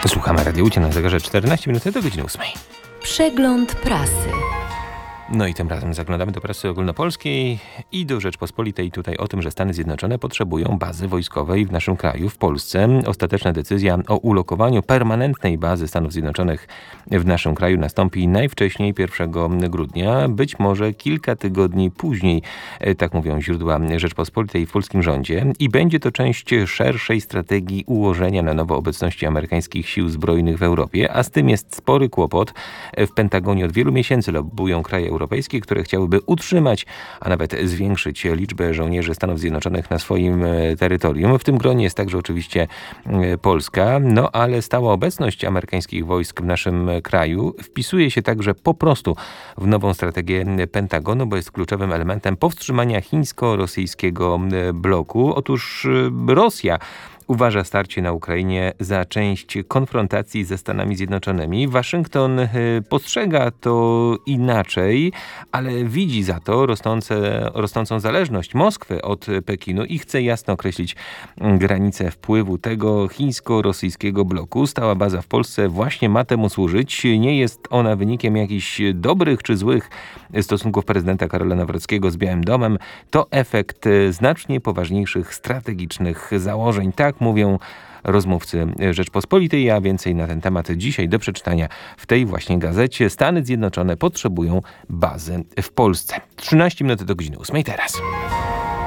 Słuchamy Radio Ucie na zegarze 14 minut do godziny 8. Przegląd prasy. No i tym razem zaglądamy do prasy ogólnopolskiej i do Rzeczpospolitej. Tutaj o tym, że Stany Zjednoczone potrzebują bazy wojskowej w naszym kraju, w Polsce. Ostateczna decyzja o ulokowaniu permanentnej bazy Stanów Zjednoczonych w naszym kraju nastąpi najwcześniej 1 grudnia, być może kilka tygodni później, tak mówią źródła Rzeczpospolitej w polskim rządzie. I będzie to część szerszej strategii ułożenia na nowo obecności amerykańskich sił zbrojnych w Europie, a z tym jest spory kłopot. W Pentagonie od wielu miesięcy lobbują kraje europejskie, które chciałyby utrzymać, a nawet zwiększyć liczbę żołnierzy Stanów Zjednoczonych na swoim terytorium. W tym gronie jest także oczywiście Polska, no ale stała obecność amerykańskich wojsk w naszym kraju wpisuje się także po prostu w nową strategię Pentagonu, bo jest kluczowym elementem powstrzymania chińsko-rosyjskiego bloku. Otóż Rosja uważa starcie na Ukrainie za część konfrontacji ze Stanami Zjednoczonymi. Waszyngton postrzega to inaczej, ale widzi za to rosnącą zależność Moskwy od Pekinu i chce jasno określić granice wpływu tego chińsko-rosyjskiego bloku. Stała baza w Polsce właśnie ma temu służyć. Nie jest ona wynikiem jakichś dobrych czy złych stosunków prezydenta Karola Nawrockiego z Białym Domem. To efekt znacznie poważniejszych strategicznych założeń. Tak mówią rozmówcy Rzeczpospolitej, a więcej na ten temat dzisiaj do przeczytania w tej właśnie gazecie. Stany Zjednoczone potrzebują bazy w Polsce. 13 minut do godziny 8 teraz.